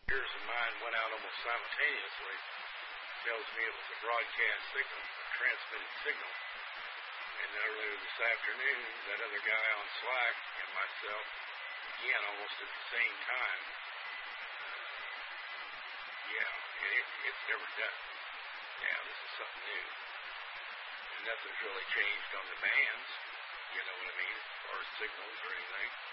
Yours and mine went out almost simultaneously. Tells me it was a broadcast signal, a transmitted signal. And earlier this afternoon, that other guy on Slack and myself, again, almost at the same time. And it's never done. Yeah, this is something new. And nothing's really changed on the bands, you know what I mean, as far as signals or anything.